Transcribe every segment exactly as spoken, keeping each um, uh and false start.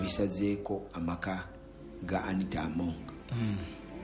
bisazeeko amaka ga Anita Among. Mm.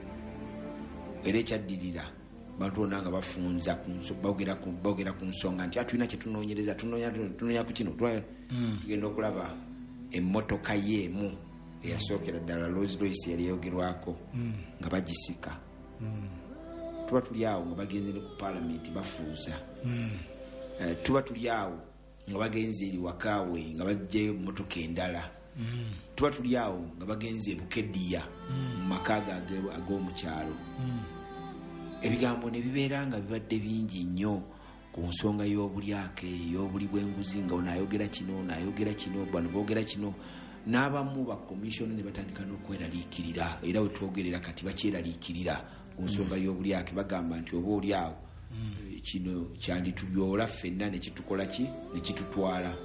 Era ekyaddirira bantu bonna nga bafunza bogera ku bogera ku nsonga nti atulina kye tunoonyereza tunoonya tunoonya ku kino tugenda okulaba emmotoka yeemu eyasookera ddala Rolls Royce yali eyogerwako nga bagisika. Tuba tuli awo nga bagenze ne ku Parliament bafuuza. Tuba tuli awo nga bagenze eri wakaawe nga bajje emmotoka endala. Tuba tuli awo nga bagenze e Bukeddiya mu maka ag'omukyalo. Ebigambo ne bibeera nga bibadde bingi nnyo ku nsonga y'obulyake y'obuli bw'enguzi nga onayogera kino nayogera kino bano boogera kino n'abamu ba commission ne batandika n'okweraliikirira era we twogerera kati bakyeraliikirira ku nsonga y'obulyake bagamba nti oba oli awo kino kyanditulyola ffenna ne kitukola ki ne kitutwala.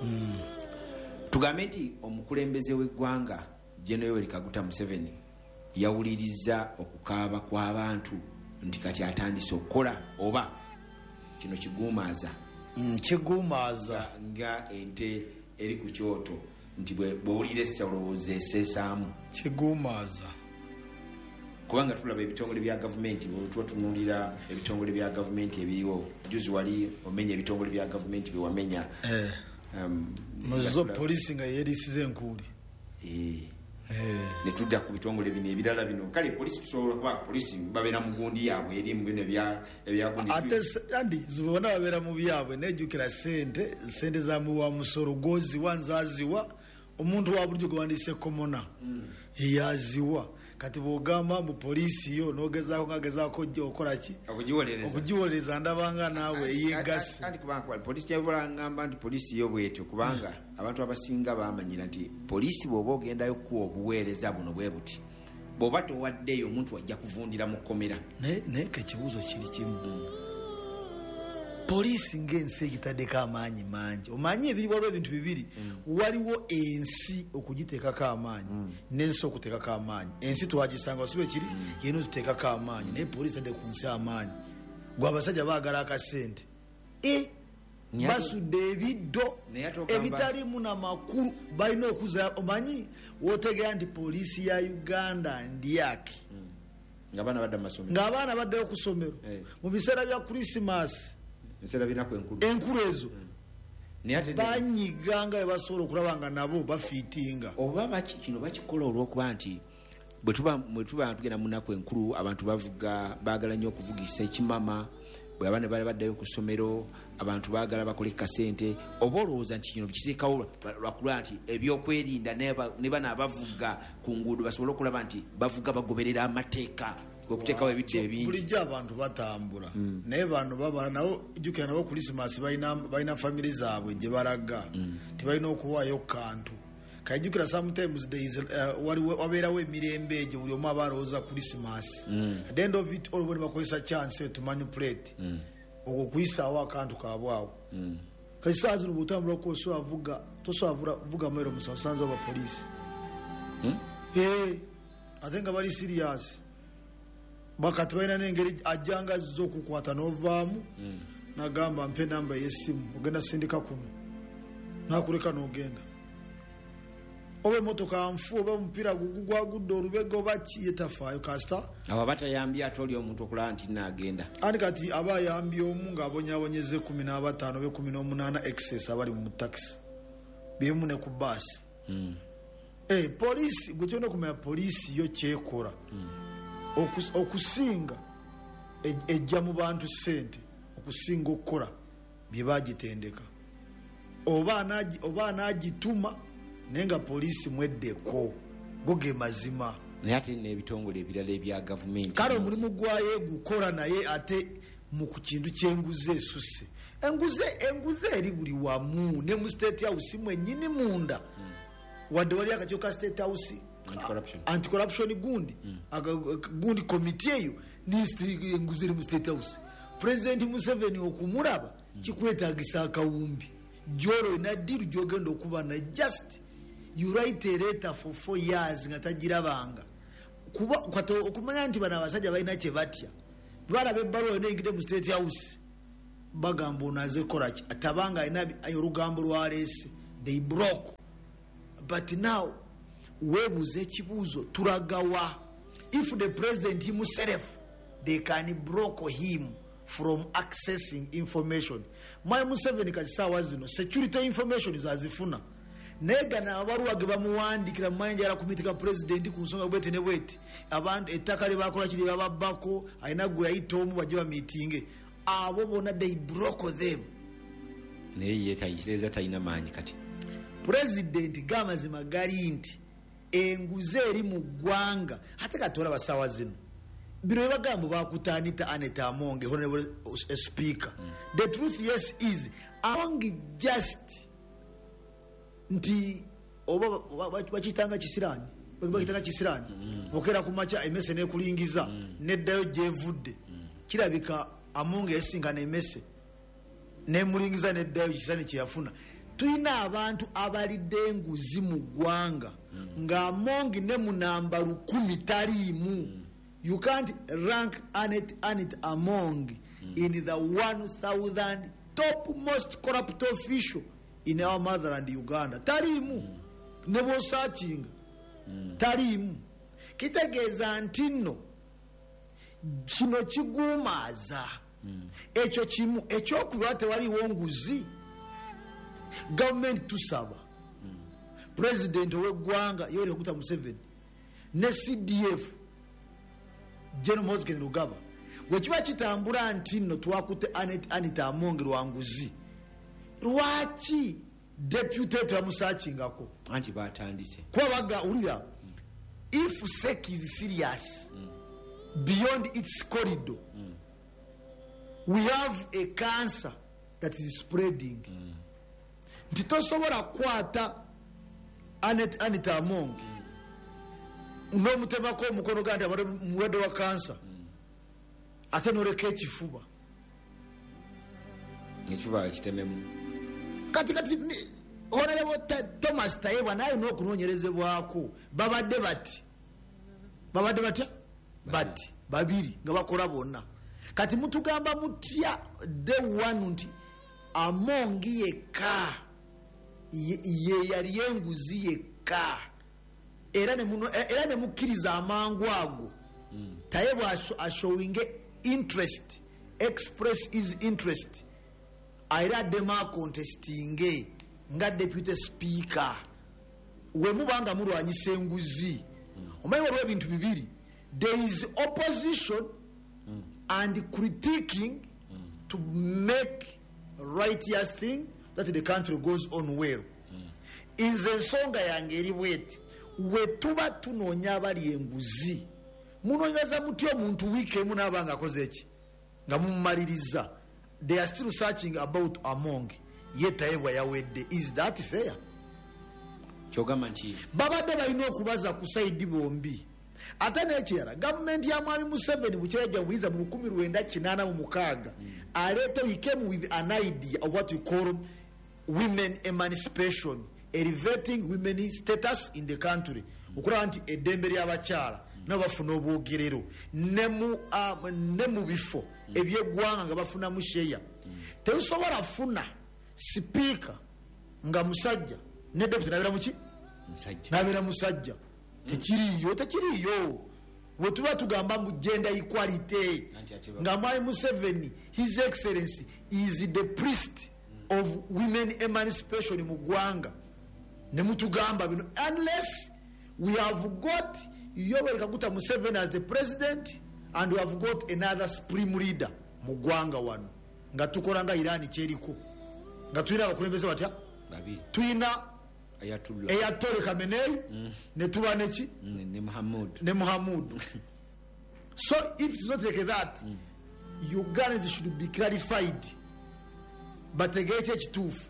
Tugambe nti omukulembeze w'eggwanga General Yoweri Kaguta Museveni yawuliriza okukaaba kw'abantu nti kati atandise okukola oba kino kiguumaaza mm, kiguumaaza nga ente eri ku kyoto nti bw'owulira essalowooza eseesaamu kiguumaaza. Kubanga tulaba ebitongole bya gavumenti bwe tunuulira ebitongole bya gavumenti ebiriwo juzi wali omenya ebitongole bya gavumenti bye wamenya eh. um, muzo polisi nga yerisize enkuuli eh. Eh. Ne tudda ku bitongole bino ebirala bino kale polisi tusobola kuba polisi babeera mu gundi yaabwe eri mu bino ebya ebyagundi ate andi zibona babeera mu byabwe nejjukira sente sente za mu wa musoro gozi wanzaziwa omuntu wa buryo gwandise komona mm. yaziwa kati bogamba mu polisi yo nogezaako ngagezaako ojja okola ki okujiwolereza okujiwolereza ndabanga naawe yegasi kandi kubanga polisi yabola ngamba nti polisi yo bwetyo kubanga abantu abasinga bamanyira nti polisi bw'oba ogendayo kuwa obuweereza buno bwe buti bw'oba towaddeyo omuntu wajja kuvundira mu kkomera naye kekibuuzo kiri kimu polisi ng'ensi egitaddeko amaanyi mangi omanyi ebiri waliwo ebintu bibiri waliwo ensi okugiteekako amaanyi n'ensi okuteekako amaanyi. Ensi twagisanga wasibe kiri yena otuteekako amaanyi naye polisi tadde ku nsi amaanyi gwe abasajja baagala akasente e basudde ebiddo ebitalimu na makulu balina okuza omanyi wotegera nti polisi ya Uganda ndiyaki ng'abaana baddeyo ku ssomero mu biseera bya Krismasi enkulu ezo banyiganga ebasobola okulaba nga nabo bafiitinga oba kino bakikola olw'okuba nti bwe tuba tugenda mu nnaku enkulu abantu bavuga baagala nnyo okuvugisa ekimama bwe abaana bali baddayo ku ssomero abantu baagala bakole kasente oba olowooza nti kino kiteekawo lwakulwa nti ebyokwerinda ne bano abavuga ku nguudo basobole okulaba nti bavuga bagoberera amateeka okuteekawo ebidde ebingi bulijjo abantu batambula naye bano babala nabo jjukira nabo Krismasi balina famire zaabwe gye balaga tebalina okuwaayo kantu kajjukira sometimes wabeerawo emirembe egyo buli omu aba alowooza Krismasi at the end of it all bwe bakozesa chance to manipulate okwo kuyisaawo akantu kaabwawo kati saa zino bw'otambula okusobola tosobola vuga mwero musanvu sanza oba polisi ate nga bali serious bakati balina n'engeri ajjanga azza okukwata n'ovaamu nagamba mpe namba y'essimu ogenda sindika kuno nakuleka n'ogenda oba emotoka nfu oba omupiira gugwagudde olubega oba ki yetafaayo kasita abo batayambye ate oli omuntu okulaba nti naagenda andi kati aba ayambye omu ng'abonyaabonyeza ekumi n'abataano bekumi n'omunaana excess abali mu takisi byemu ne ku baasi polisi gwe kyona okumanya polisi yo kyekola okusinga ejja mu bantu ssente okusinga okukola bye bagitendeka oba anaagituma naye nga polisi mweddeko goge mazima naye ate n'ebitongole ebirala ebya gavumenti kale omulimu gwayo gukola naye ate mu ku kintu ky'enguzi esusse enguzi enguzi eri buli wamu ne mu state house mwennyini munda wadde wali akakyo ka state house anti-corruption gundi gundi komiti eyo enguzi eri mu state house President Museveni okumulaba kikwetaagisa akawumbi gyolo ina diru gyogenda okuba na just you write a letter for four years nga tagirabanga kuba okumanya nti bano abasajja balina kye batya balaba ebbaluwa eneyingidde mu state house bagamba onaze koraki atabanga alina olugambo lwaleese they broke but now webuze ekibuuzo turagawa. If the president himself they can block him from accessing information. My Museveni kati sawa zino security information izazifuna nega na abaruwa ge bamuwandikira manje ara kumitika president ku nsonga bwete ne bwete abantu ettaka lye bakola kiri babako ayina gwe yayitomu bajiba meeting abo bona they broke them naye yetayireza tayina manyi kati president gamazima gali nti enguze eri mu ggwanga ate katola basawa zino biro bagambo bakutanita Aneta Amonge honorable speaker. mm. The truth yes is Amonge just nti oba bachitanga kisirani bakitanga kisirani okera kumacha emese ne kulingiza neddayo jevudde kirabika Amonge esinga ne emese ne mulingiza neddayo kisirani kyafuna. Tuyina abantu abalidde enguzi mu ggwanga nga Amonge ne munamba lukumi taliimu. You can't rank Anet Anet Amonge mm. in the one thousand topmost corrupt official in our motherland Uganda. Talimu. Mm. Nebo searching. Mm. Talimu. Kitegeeza ntino kino kigumaza. Mm. Echo kimu echo kulwate wali wonguzi. Government tusaba. Mm. President w'eggwanga Yoweri Kaguta Museveni ne C D F General Moses Rugaba wekiba kitambula nti nno twakute Anet Aneta Amonge lwanguzi lwaki deputy tamusachingako anti batandise kwa baga uliya mm. If sec is serious mm. beyond its corridor mm. we have a cancer that is spreading mm. ntitosobola kwata Anet Aneta Amonge no mutema ko mukono gandi abare muwede wa cancer mm. ate noreke ekifuba ekifuba kitememu kati kati honere wota Thomas Tayebwa nayo no kunonyerezebwako babadde bati babadde bati bati babiri nga bakola bonna kati mutugamba mutya de one nti Amonge yeka ye, ye yali yenguzi yeka era ne muno era ne mukiriza amangu ago mm. Tayebwa ashowing interest express his interest aira dema contesting nga deputy speaker we mubanga mulwanyisa enguzi mm. Omanyi waliwo ebintu bibiri there is opposition mm. and critiquing mm. to make righteous thing that the country goes on well mm. Inze ensonga yange eri bweti we tuba tunonya abali enguzi munonyeza mutyo omuntu wike mu nabanga akoze eki nga mummaliriza they are still searching about Amonge yet Tayebwa yawedde. Is that fair? Kyogamba nti babadde balina okubaza ku side bombi ate n'ekirala gavumenti ya Mwami Museveni bukyeja buyiza mu lukumi lwenda kinaana mu mukaaga aleeta he came with an idea of what we call women emancipation, elevating women's status in the country. Okulaba nti eddembe ly'abakyala nabo bafuna obwogerero ne mu bifo ebyeggwanga nga bafunamu sheya. Tetusobola funa sipiika nga musajja ne deputy nabeera muki nabeera musajja tekiriyo tekiriyo we tuba tugamba mu gender equality nga Mwami Museveni his excellency is the priest of women emancipation mu ggwanga ne mutugamba bino unless we have got Yoweri Kaguta Museveni as the president and we have got another supreme leader mu ggwanga wano nga tukola nga Iran kyeriko nga tuyina abakulembeze batya tuyina Ayatollah Khamenei mm. ne tuba neki mm, ne Muhammad ne Muhammad so if it's not like that mm. Uganda should be clarified but egete ekituufu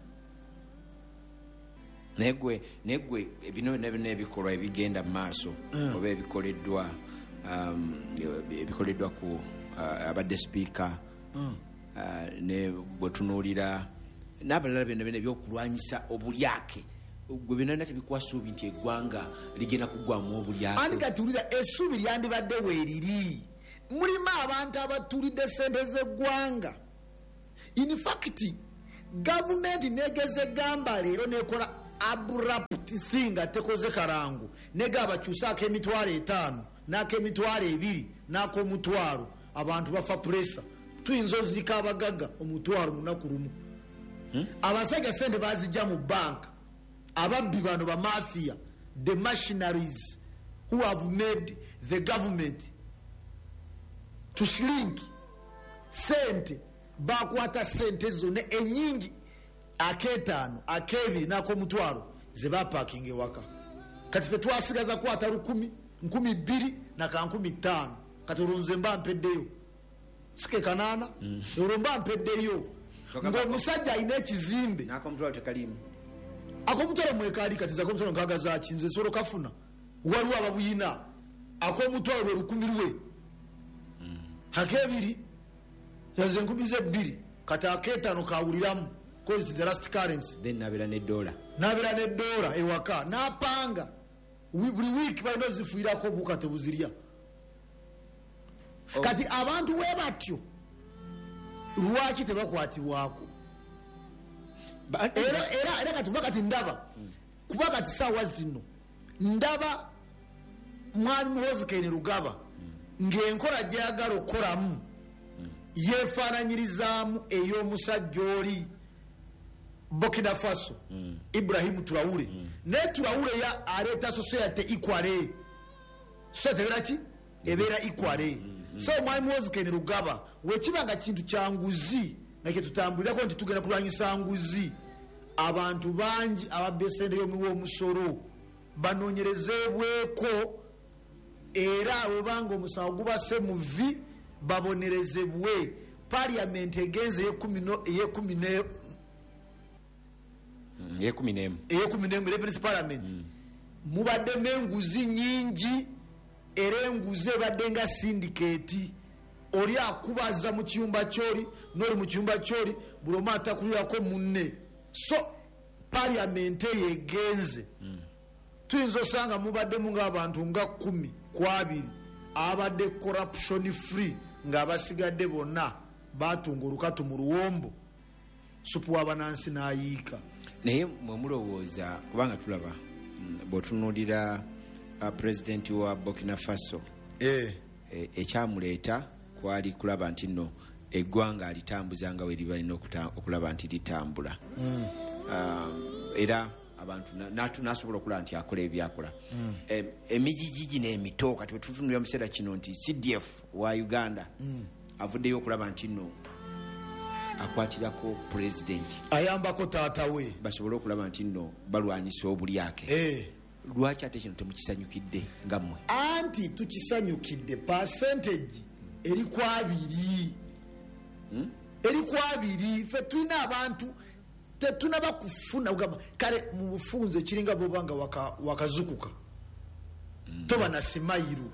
negwe negwe bino nebikolwa ebigenda mu maaso mm. oba ebikoleddwa um, ebikoleddwa ku uh, abadde speaker mm. uh, ne bwetunuulira n'abalala bino bino ebyokulwanyisa obulyake gwe bino nate bikwasuubi nti eggwanga ligenda kuggwamu obulyake andi katuulira essuubi lyandibadde weeriri mulimu abantu abatulidde sente z'eggwanga in fact gavumenti negeze gamba leero nekola abrupt thing atekoze karangu nega abakyusaako emitwalo etaano n'ak'emitwalo ebiri n'ak'omutwalo abantu bafa pressure tuyinza ozika abagaga omutwalo munaku lumu hmm? abasajja sente bazijja mu bank ababbi bano ba mafia the machineries who have made the government to shrink sente bakwata sente zone enyingi aketaano akebiri n'ak'omutwalo zebapaking ewaka kati fe twasigaza kwata lukumi nkumi bbiri naka nkumi ttaano kati olunze mba mpeddeyo sike kanaana mm. olwo mba mpeddeyo ng'omusajja alina ekizimbe n'ak'omutwalo tekalimu ak'omutwalo mwekaali kati zak'omutwalo nkagazaki nze solo kafuna waliwo ababuyina ak'omutwalo lwe lukumi lwe mm. akebiri yaze nkumi zebbiri kati aketaano kawuliramu cause the last currency then nabera ne dollar nabera ne dollar ewaka napanga buli week balina ozifuirako buka tebuzirya oh. Kati abantu we batyo lwaki tebakwatibwako era era era kati bakati ndaba mm. kuba kati sawa zino ndaba mwami Wozikene Rugaba mm. ng'enkola gyagala okukolamu mm. yefaananyirizaamu ey'omusajja oli Burkina Faso mm. Ibrahim Traore mm. ne Traore ya aleta society equale society laki mm. ebera equale mm. mm. So mwami Wozikene Rugaba wekibanga kintu kyanguzi nake tutambulirako nti tugenda kulwanyisa nguzi abantu bangi ababesende yomiwo omusoro banoonyerezebweko era webanga omusawo gubase mu vi babonerezebwe parliament egenze eyekumi ne yekumi n'emu eyekumi n'emu eleventh parliament mm. mubaddemu enguzi nyingi era enguzi ebadde nga syndicate oli akubaza mu kiyumba kyoli n'oli mu kiyumba kyoli buli omu atakulirako munne so parliament eyo egenze mm. tuyinza osanga mubaddemu ng'abantu nga kumi ku abiri abadde corruption free ng'abasigadde bonna batunga olukatu mu luwombo supu w'abanansi n'ayiika naye mwemulowooza kubanga tulaba mm, bw'otunuulira uh, president wa Burkina Faso eh. e, ekyamuleeta kwali kulaba nti nno eggwanga alitambuza nga we libalina okulaba nti litambula mm. um, era abantu nasobola okulaba nti akola ebyakola mm. em, emijijiji n'emito kati bwetutunulira mu kiseera kino nti C D F wa Uganda mm. avuddeyo okulaba nti nno akwatirako president ayambako taata we basobole okulaba nti nno balwanyisa obulyake eh. lwaki ate kino temukisanyukidde nga mmwe anti tukisanyukidde percentage eri ku abiri hmm? eri ku abiri fe tulina abantu tetunaba kufuna ugamba kale mu bufunze kiringa bobanga waka, wakazukuka mm. toba na simayiru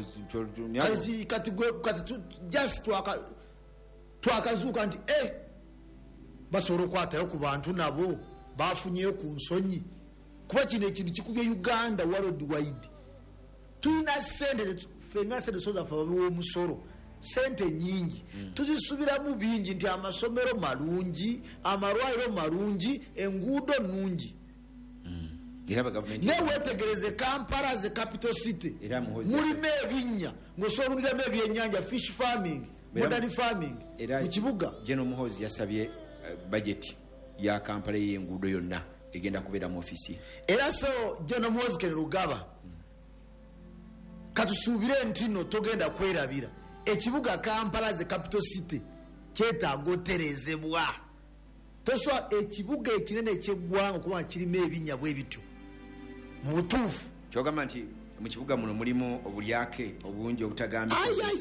kati kati kati just twaka twakazuka nti eh basobola okwatayo ku bantu nabo bafunyeyo ku nsonyi kuba kino ekintu kikubye Uganda worldwide tulina sente fenga sente soza fa omusoro sente nyingi mm. tuzisubiramu bingi nti amasomero malungi amalwaliro malungi enguudo nungi mm. newetegereze Kampala ze capital city mulimu ebinnya ng'osobuliramu ebyennyanja fish farming modern farming mu kibuga General Muhoozi yasabye uh, budget ya Kampala y'enguudo yonna egenda kubeera mu ofisi era so General Wozikene Rugaba mm. katusuubire nti no togenda kwerabira ekibuga Kampala ze capital city kyetaaga oterezebwa toswa ekibuga ekinene eky'eggwanga kuba kirimu ebinnya bwe bityo mu butuufu kyogamba nti mu kibuga muno mulimu obulyake obungi obutagambika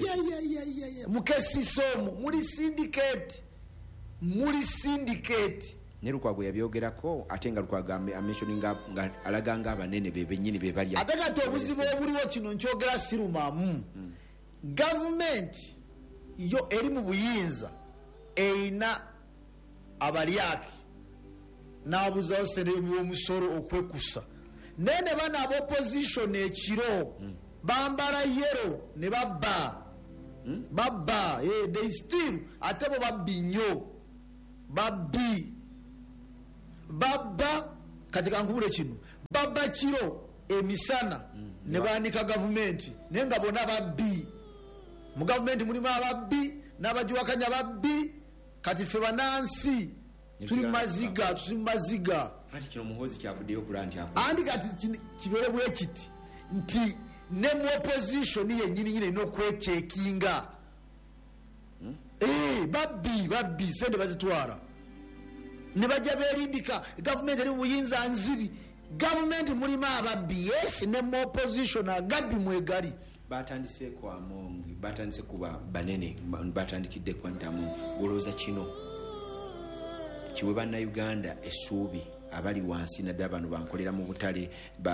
mukesisomu muli syndicate muli syndicate ne Lukwago yabyogerako ate nga Lukwago amentioninga nga alaga nga abanene be bennyini be bali ate kati obuzibu obuliwo kino nkyogera sirumamu mm. Government yo eri mu buyinza eina abalyaki n'abuzawo sente y'omusoro okwekusa nene bana aba opposition ekiro mm. bambala yero ne babba mm? babba eh, they still ate bo babbi nnyo babbi babba kati kankubule kino baba kiro emisana mm. ne banika gavumenti naye nga bonna babbi mu gavumenti mulimu ababbi n'abagiwakanya babbi kati ffe banansi tuli maziga tuli maziga ati kino muhozi kyavuddeyo kulanti andi kati kibeere bwe kiti nti ne mu opposition yennyini nyini n'okwechekinga hmm? eh babbi babbi sente bazitwala ne bajja beerimbika gavumenti eri mu buyinza nzibi gavumenti mulimu ababbi yes ne mu opposition agabbi mwegali batandise kwa mongi batandise kuba banene batandikidde kwantamu golooza kino kiwe banna Uganda essuubi abali wansi naddala bano bankolera mu butale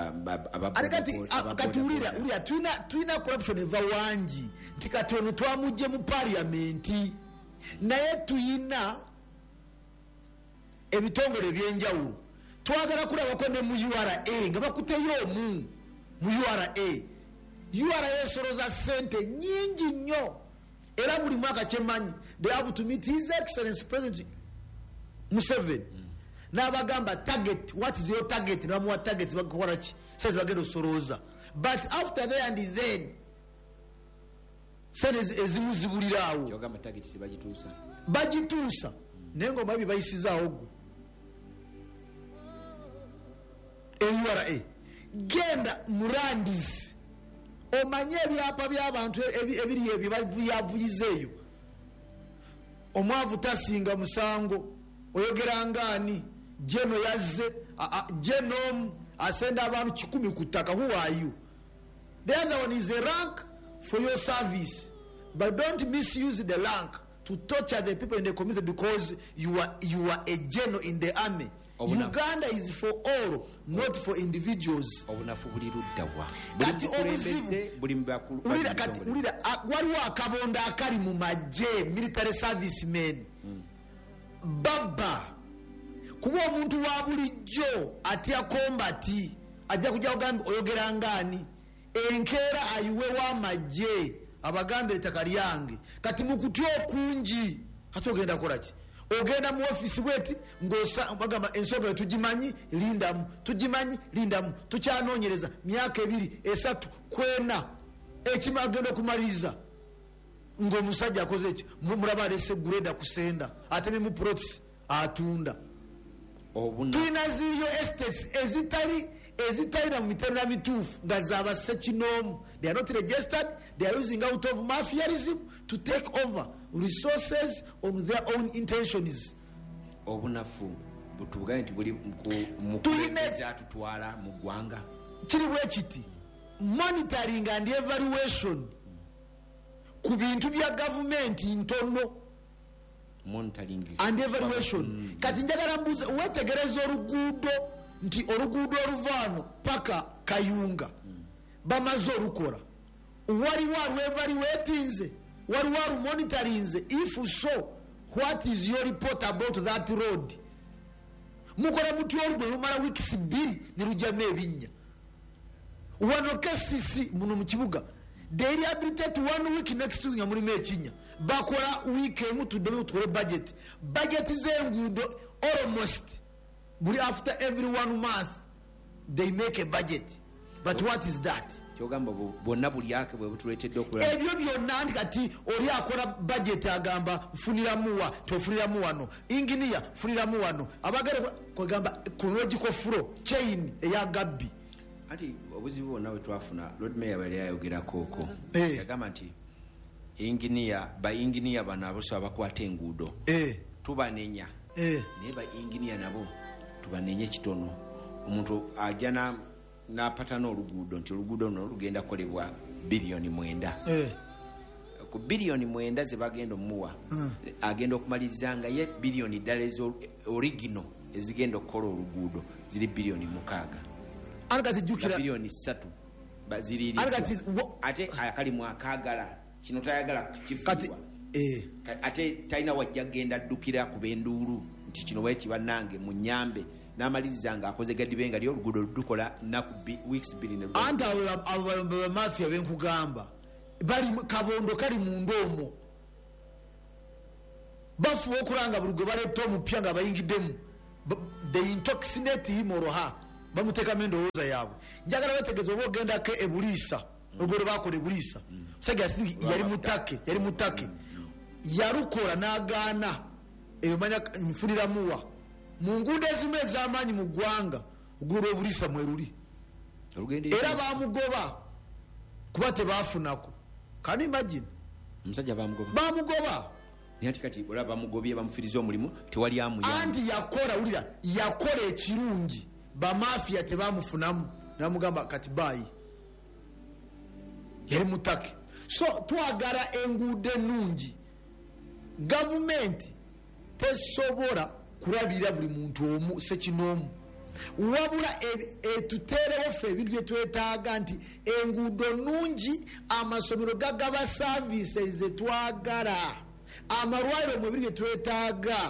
kati ulira ulira tulina corruption eva wangi nti kati ono twamugye mu parliamenti naye tuyina ebitongole ebyenjawulo twagala kulabako ne mu U R A nga bakuteyo omu mu U R A U R A esoloza sente nyingi nnyo era buli mwaka kyemanyi they have to meet his excellence president Museveni mm. n'abagamba target what is your target namuwa target bakola ki says bagenda osoloza but after there and then sente ezimu zibuliraawo kyogamba target sibagituusa bagituusa naye ng'omba bye bayisizaawo gwe U R A genda murandizi omanye ebyapa by'abantu ebiri ebyo bavuyavuyizeeyo omwavu tasinga musango oyogera ngaani jeno yazze jeno asenda abantu kikumi ku ttaka. Who are you? The other one is a rank for your service, but don't misuse the rank to torture the people in the community because you are you are a general in the army. Uganda is for all, not for individuals. Kati obuzibu ulira kati ulira waliwo akabonda akali mu majje military servicemen baba kuba omuntu wa bulijjo atya kombati ajja kujja kugamba oyogera ngani enkeera ayiwe wa majje abagamba ettaka lyange kati mukuti okungi ate ogenda kolaki ogenda mu office bweti ngosa bagamba ensonga tugimanyi lindamu tugimanyi lindamu tukyanoonyereza myaka ebiri esatu kwena ekimagenda okumaliriza ng'omusajja akoze eki mulaba alese greda kusenda ate ne mu proxy atunda tulina ziriyo estates ezitali ezitalina mu mitendera mituufu nga zabasse kinoomu. They are not registered. They are using out of mafiaism to take over resources on their own intentions. Obunafu butugane nti buli mukuleza tutwala mu ggwanga kiri bwe kiti monitoring and evaluation ku bintu bya government ntono monitoring and evaluation mm. Kati njagala mbuze wetegereza oluguudo nti oluguudo oluvaano paka Kayunga mm. bamaze olukola waliwo alwevaluatinze waliwo alumonitorinze. If so, what is your report about that road? Mukola muti oluguudo lumala weeks bbiri ne lujjamu ebinnya wano kesisi muno mu kibuga they rehabilitate one week next week nga mulimu ekinnya bakola week emu tuddemu tukole budget budget z'enguudo almost buli after every one month they make a budget, but what is that? kyogamba bonna buli ake bwe butuleetedde okulaba ebyo byonna nti kati oli akola budget agamba funiramuwa tofuniramu wano inginiya funiramu wano abagere kwegamba chronological flow chain eya gabbi. Ati obuzibu bwonna bwe twafuna Lord Mayor bali ayogerako ko hey. Yagamba nti inginiya ba inginiya bano aboso abakwata enguudo hey. tubanenya hey. Naye ba inginiya nabo tubanenye kitono. Omuntu ajana napatana oluguudo nti oluguudo luno lugenda kukolebwa biliyoni mwenda eh. Ku biliyoni mwenda ze bagenda omuwa mm. agenda okumaliriza nga ye biliyoni ddala ezo original ezigenda okukola oluguudo ziri biliyoni mukaaga alagati jukira biliyoni ssatu baziriri ate akali mu akaagala kino tayagala kifuwa eh. Ate talina wajja genda ddukira ku benduulu nti kino bwe kibannange mu nyambe n'amaliriza nga akoze gadibenga lyo oluguudo ludukola naku weeks bbiri ne andi abo mafia benkugamba bali kabondo kali mu ndoomo bafuba okulanga buli gwe baleeta omupya nga bayingiddemu they intoxicate him or her bamutekamu endowooza yaabwe. Njagala wetegeeza oba ogendako ebuliisa olugero bakola ebuliisa musajja yali mutake yali mutake yalukola n'agaana eyo manya nfuniramuwa mu nguudo ezimu ez'amaanyi mu ggwanga ogulu lw'obuliisa mweruli era bamugoba kuba tebaafunako. Can you imagine? Musajja bamugoba bamugoba nati kati ola bamugobye bamufiriza omulimu tewali amuyamba anti yakola ulira yakola ekirungi bamafia tebamufunamu namugamba kati bayi yali mutake. So twagala enguudo ennungi. Gavumenti tesobola kulabira buli muntu omu sekinoomu wabula etuteerewo ffe ebintu bye twetaaga nti enguudo nnungi, amasomero gagaba services zetwagala, amalwaliro mu ebiri bye twetaaga.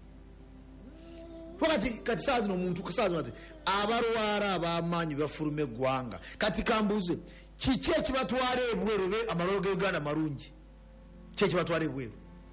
Kati kati saa zino omuntu saa zino ati abalwala ab'amaanyi bafuluma eggwanga. Kati kambuuze kiki ekibatwala ebweru be amalwaliro ga Uganda malungi? Kiki ekibatwala ebweru?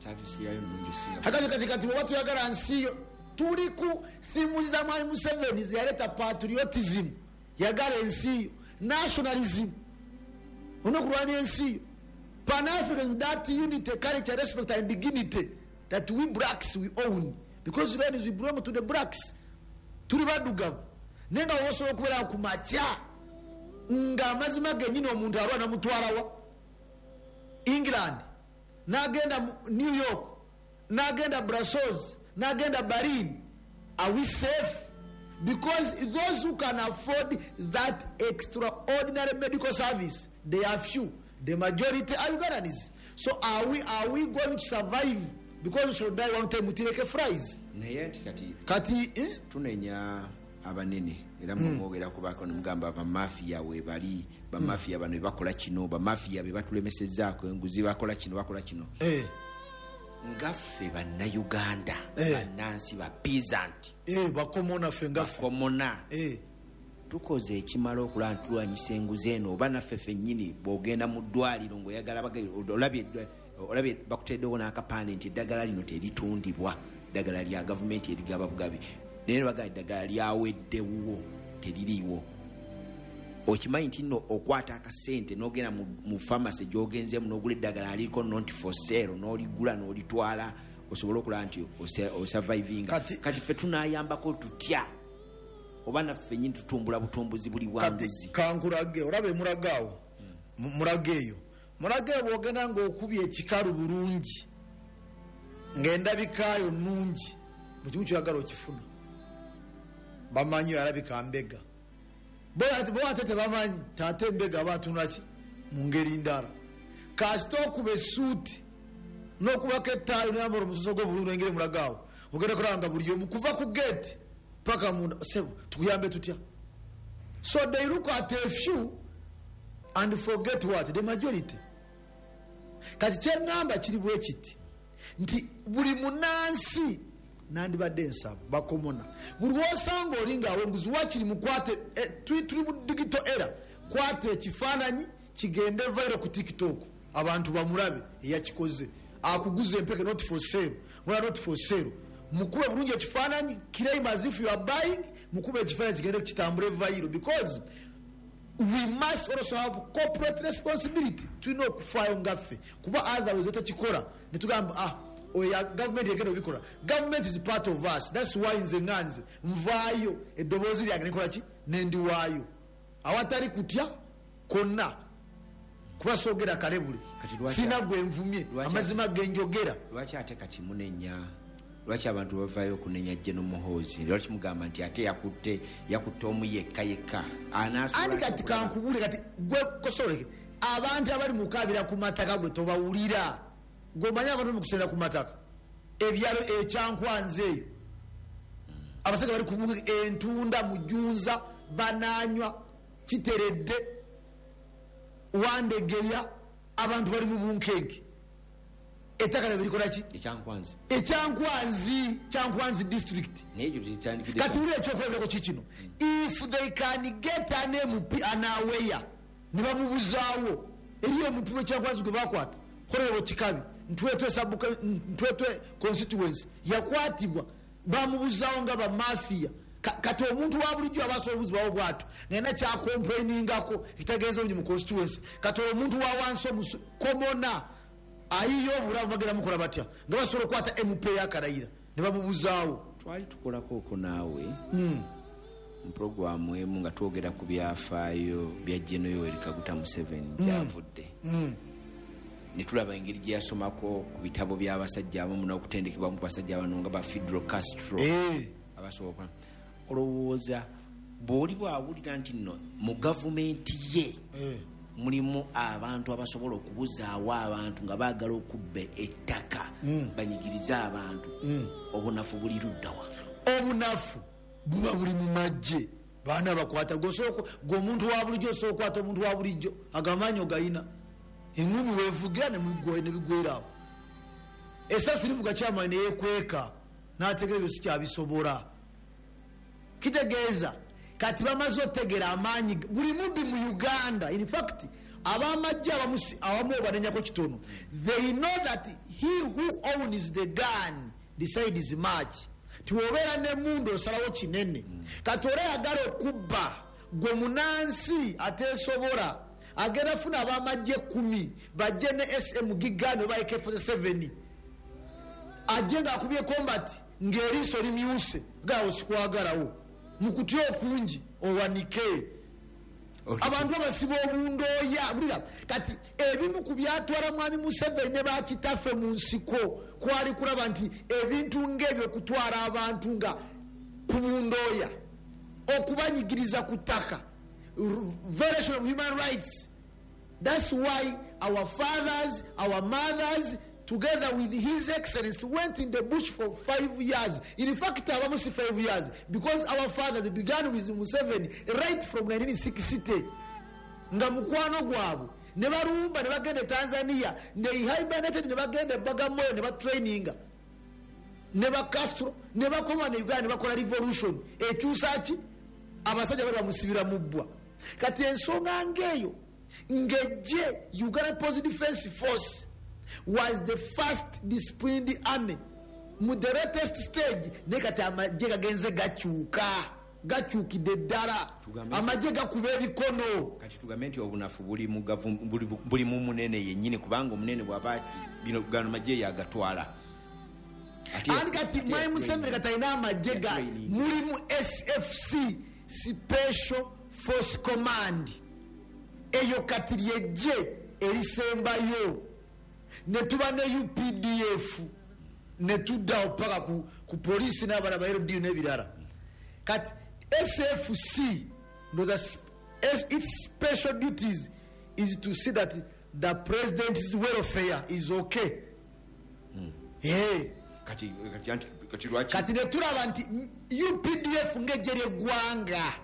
Hakati kati kati bwe batuyagala nsiyo tuli ku thimu za Mwami Museveni ziyaleta patriotism, yagala ensiyo, nationalism, onokulwanya ensiyo, Pan-African, that unity, culture, respect and dignity that we blacks we own, because Uganda we belong to the blacks. Tuli badugavu nenga wosobola okubeera ku matya nga amazima genyini omuntu alwana mutwalawa England n'agenda New York n'agenda Brussels n'agenda Berlin. Are we safe? Because those who can afford that extraordinary medical service, they are few. The majority are Ugandans. So are we are we going to survive? Because we should die one time mutireke fries. Naye kati kati eh? tunenya abanene era mwogera kubako n'mugamba ba mafia we bali ba mafia bano bakola kino ba mafia be batulemesezzaako enguzi bakola kino bakola kino eh ngaffe banna Uganda eh. Bannansi ba peasant eh bakomona ffe ngaffe bakomona eh tukoze ekimala okulantulwanyisa enguzi eno oba naffe ffennyini bw'ogenda mu ddwaliro ng'oyagala olabye olabye bakuteddewo n'akapaande nti eddagala lino teritundibwa, eddagala lya gavumenti erigaba bugabe naye bagaa eddagala lyaweddewo teririiwo. Okimanyi nti nno okwata akasente n'ogenda mu pharmacy gy'ogenzemu n'ogula eddagala aliko not for sale n'oligula n'olitwala osobola okulaba nti osurviving. Kati ffe tunaayambako tutya oba naffe nyini tutumbula butumbuzi buli bwanguzi? Kankurage olaba emulagaawo mulageeyo mulageeyo bw'ogenda ng'okubye ekikalu bulungi ng'endabikaayo nnungi mu kimu kyoyagala okifuna bamanyi alabika mbega bo ate tebamanyi taate mbega abatunaki mu ngeri ndala kasita okuba essuuti n'okubako ettaayo n'ambala omusoso gw'obulungi engeri mulagaawo ogenda kulaba nga buli omu kuva ku gate paka munda sebo tukuyambe tutya. So they look at a few and forget what the majority. Kati kyengamba kiri bwe kiti nti buli munansi nandibadde ensaba bakomona buli wosanga olinga awenguzi wakiri mukwate eh, tuli mu digital era kwate ekifaananyi kigende viral ku TikTok abantu bamulabe eyakikoze akuguze empeke not for sale mula not for sale mukube bulungi ekifaananyi claim as if you are buying mukube ekifaananyi kigende kitambule viral because we must also have corporate responsibility tulina okufaayo ngaffe kuba otherwise otakikola netugamba ah oya government yegenda obikola. Government is part of us, that's why nze nganze nvaayo eddoboozi lyange nekola ki nendiwaayo awatali kutya konna kuba soogera kalebule sina gwe nvumye amazima genjogera. Lwaki ate kati munenya lwaki abantu bavaayo okunenya General Muhoozi lwaki mugamba nti ate yakutte yakutte omu yekka yekka andi kati kankubule kati gwe kosoleke abantu abali mukabira ku mataka gwe tobawulira gomanya abantu mukusenda ku mataka ebyalo ekyankwanze eyo abasega bali kubuga entunda mujunza bananywa kiteredde wandegeya abantu bali mu bunkege etakala birikola ki ekyankwanzi ekyankwanzi kyankwanzi district nejo kitandikide kati ule ekyokwegako kikino if they can get an M P anaweya nibamubuzaawo eriyo omuntu wekyankwanzi gwe bakwata kolewo kikabi ntwetwe sabuka ntwetwe constituency yakwatibwa bamubuzaawo nga ba mafia kati omuntu wa bulijjo abasobola obuzi bwawo bwatu ngena kyakomplainingako kitegeeza bunyi mu constituency kati omuntu wa wansi komona ayiyo obulamu bagenda mukola batya nga basobola okukwata M P yakarayira ne babubuzaawo. Twali tukolako oko naawe mu programu emu nga twogera ku byafaayo bya General Yoweri Kaguta Museveni gyavudde ne tulaba engeri gye yasomako ku bitabo by'abasajja abamu n'okutendekebwa mu basajja bano nga ba Fidel Castro abasoboka olowooza bw'oli bwawulira nti nno mu gavumenti ye mulimu abantu abasobola okubuzaawo abantu nga baagala okubba ettaka banyigirize abantu obunafu buli luddawa? Obunafu buba buli mu magye baana bakwata gwomuntu wa bulijjo osobola okukwata omuntu wa bulijjo agamanyi ogayina engumi wevugira nebigwerawo esasi livuga kyamanyi neyekweka nategera ebyo sikyabisobola kitegeeza kati bamaze otegera amaanyi buli mubbi mu Uganda. In fact abamajja abamu obanenyako kitono, they know that he who owns the gun decides much. Tiwobeera ne mundu osalawo kinene kati ora yagala okubba gwe munansi atesobola agenda funa abamajje kumi bajje ne S M gigano ba A K forty-seven ajenga akubye combat ngeriso limyuse gawo sikwagalawo mukutyo okunji owanike abantu abasibo obundoya bulira kati ebimu ku byatwala mwami Museveni ne bakitafe mu nsiko kwali kulaba nti ebintu ng'ebyo kutwala abantu nga ku bundoya okubanyigiriza kutaka violation of human rights. That's why our fathers, our mothers, together with His Excellency, went in the bush for five years. In fact, almost five years, because our fathers began with Museveni right from nineteen sixty. Nga mukwano gwabo ne barumba ne bagenda Tanzania ne hibernated ne bagenda Bagamoyo ne batraininga ne ba Castro ne bakoma ne Uganda ne bakola revolution ekyusaaki abasajja bali bamusibira mubbwa. Kati ensonga ngeyo ngeje Uganda Post Defense Force was the first disciplined army mu the latest stage ne kati amajje gagenze gakyuka gakyukidde ddala amajje gakuba ebikono kati tugambe nti obunafu buli mu buli mu munene yennyini kubanga omunene bw'aba bino gano majje yagatwala ati kati mwayi Museveni kati alina amajje ga muli mu S F C Special Force Command eyo kati lyejje erisembayo ne tuba ne U P D F ne tudda opaka ku, ku polisi n'abana ba L D n'ebirala kati S F C no the, its special duties is to see that the president's welfare is okay. mm. hey. kati kati kati lwaki kati ne tulaba nti U P D F ngejje ly'eggwanga